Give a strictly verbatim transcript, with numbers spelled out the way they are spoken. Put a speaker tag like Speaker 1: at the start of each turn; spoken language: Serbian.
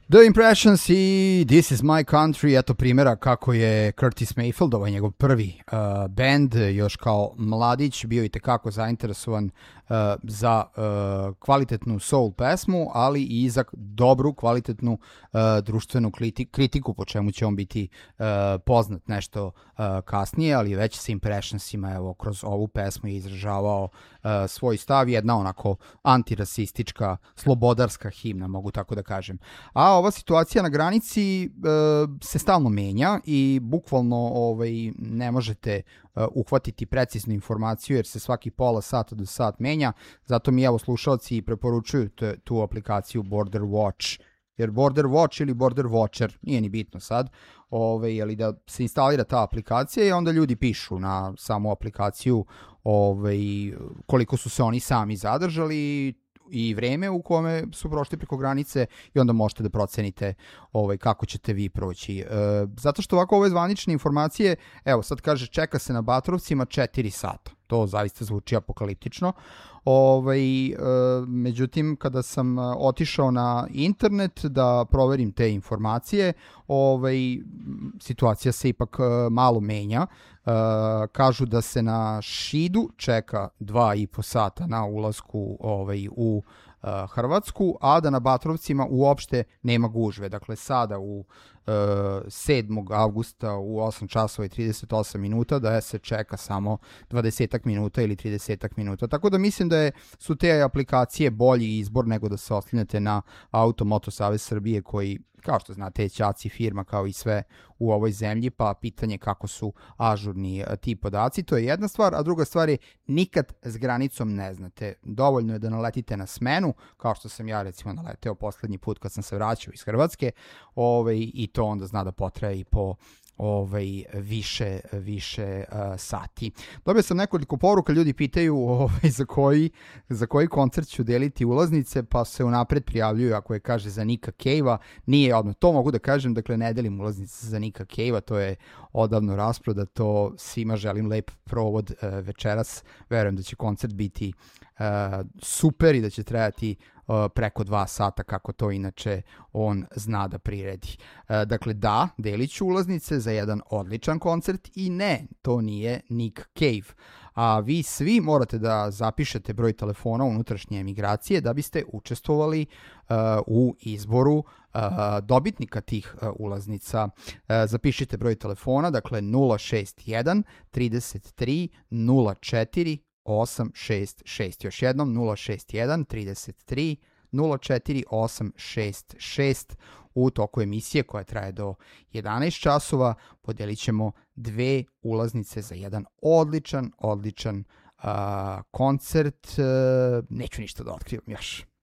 Speaker 1: The Impressions i This is my country, eto primjera kako je Curtis Mayfield, ovaj njegov prvi uh, band, još kao mladić, bio i tekako zainteresovan uh, za uh, kvalitetnu soul pesmu, ali i za dobru, kvalitetnu uh, društvenu kritiku, po čemu će on biti uh, poznat nešto uh, kasnije, ali već sa Impressionsima, evo, kroz ovu pesmu je izražavao uh, svoj stav, jedna onako antirasistička, slobodarska himna, mogu tako da kažem. A ova situacija na granici e, se stalno menja i bukvalno ovaj, ne možete e, uhvatiti preciznu informaciju jer se svaki pola sata do sat menja, zato mi evo slušalci preporučuju t, tu aplikaciju Border Watch, jer Border Watch ili Border Watcher, nije ni bitno sad, ovaj, ali da se instalira ta aplikacija i onda ljudi pišu na samu aplikaciju ovaj, koliko su se oni sami zadržali i vreme u kome su prošli preko granice i onda možete da procenite ovaj, kako ćete vi proći. E, zato što ovako ove zvanične informacije, evo sad kaže čeka se na Batrovcima četiri sata. To zaista zvuči apokaliptično. Ovaj, e, međutim, kada sam otišao na internet da proverim te informacije, ovaj, situacija se ipak malo menja. E, kažu da se na Šidu čeka dva i po sata na ulasku ovaj, u uh, Hrvatsku, a da na Batrovcima uopšte nema gužve. Dakle, sada u uh, sedmog avgusta u osam časova i trideset osam minuta da se čeka samo dvadeset minuta ili trideset minuta. Tako da mislim da je, su te aplikacije bolji izbor nego da se oslanjate na Auto Moto Savez Srbije koji, kao što znate, je ćaci firma kao i sve u ovoj zemlji, pa pitanje kako su ažurni ti podaci, to je jedna stvar, a druga stvar je nikad s granicom ne znate. Dovoljno je da naletite na smenu, kao što sam ja recimo naleteo poslednji put kad sam se vraćao iz Hrvatske, ovaj, i to onda zna da potraje i po ovaj više više uh, sati. Dobio sam nekoliko poruka, ljudi pitaju ovaj za koji za koji koncert ću deliti ulaznice, pa se unapred prijavljuju ako je kaže za Nika Cave-a, nije odmah to mogu da kažem, dakle ne delim ulaznice za Nika Cave-a, to je odavno rasprodato, svima želim lep provod uh, večeras, verujem da će koncert biti uh, super i da će trajati Uh, preko dva sata kako to inače on zna da priredi. Uh, dakle da, delit ću ulaznice za jedan odličan koncert i ne, to nije Nick Cave. A vi svi morate da zapišete broj telefona unutrašnje emigracije da biste učestvovali uh, u izboru uh, dobitnika tih uh, ulaznica. Uh, zapišite broj telefona, dakle nula šest jedan trideset tri nula četiri osam šest šest. Još jednom nula šest jedan trideset tri nula četiri osam šest šest. U toku emisije koja traje do jedanaest časova podelit ćemo dve ulaznice za jedan odličan, odličan uh, koncert. Uh, neću ništa da otkrivam još.